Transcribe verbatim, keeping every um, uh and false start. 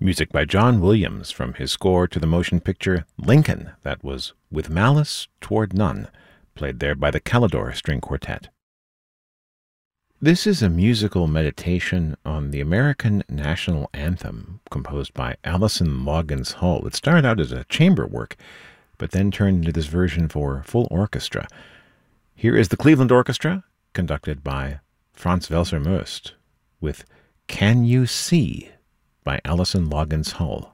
Music by John Williams from his score to the motion picture Lincoln, that was With Malice Toward None, played there by the Calidore String Quartet. This is a musical meditation on the American National Anthem, composed by Allison Loggins Hull. It started out as a chamber work, but then turned into this version for full orchestra. Here is the Cleveland Orchestra, conducted by Franz Welser-Möst, with Can You See by Allison Loggins Hull.